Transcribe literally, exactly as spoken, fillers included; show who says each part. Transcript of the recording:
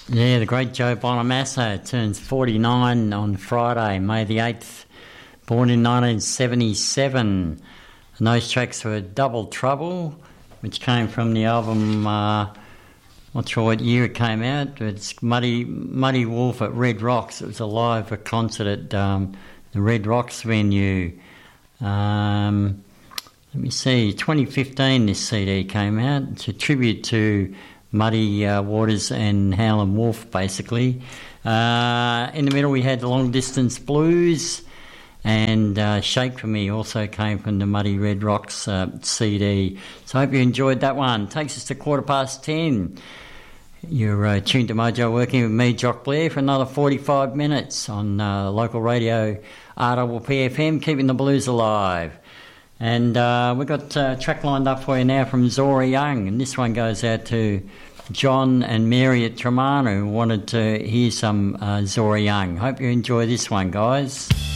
Speaker 1: Yeah, the great Joe Bonamassa turns forty-nine on Friday, May the eighth, born in nineteen seventy-seven. And those tracks were Double Trouble, which came from the album, uh, not sure what year it came out. It's Muddy Muddy Wolf at Red Rocks. It was a live concert at um, the Red Rocks venue. Um, let me see, twenty fifteen this C D came out. It's a tribute to Muddy uh, Waters and Howlin' Wolf, basically. Uh, in the middle we had Long Distance Blues, and uh, Shake For Me also came from the Muddy Red Rocks uh, C D. So I hope you enjoyed that one. Takes us to quarter past ten. You're uh, tuned to Mojo, working with me, Jock Blair, for another forty-five minutes on uh, local radio R P P F M, keeping the blues alive. And uh, we've got a track lined up for you now from Zora Young, and this one goes out to John and Mary at Tremarna, who wanted to hear some uh, Zora Young. Hope you enjoy this one, guys.